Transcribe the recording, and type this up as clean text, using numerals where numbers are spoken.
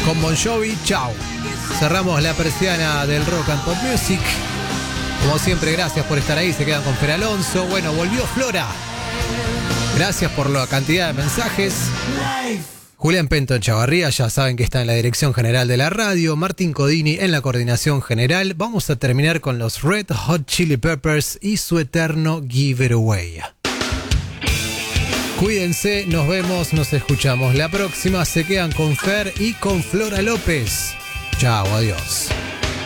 con Bon Jovi. Chao. Cerramos la persiana del Rock and Pop Music. Como siempre, gracias por estar ahí. Se quedan con Fer Alonso. Bueno, volvió Flora. Gracias por la cantidad de mensajes. Julián Pento en Chavarría, ya saben que está en la dirección general de la radio. Martín Codini en la coordinación general. Vamos a terminar con los Red Hot Chili Peppers y su eterno Give It Away. Cuídense, nos vemos, nos escuchamos la próxima. Se quedan con Fer y con Flora López. Chao, adiós.